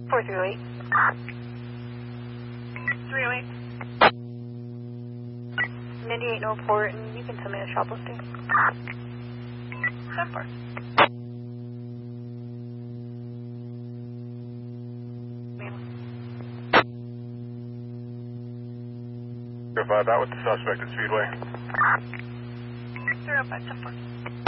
408. 308. 98 no port, and you can send me a shoplifting. 10-4. Verify about with the suspect at Speedway. 305, 10-4.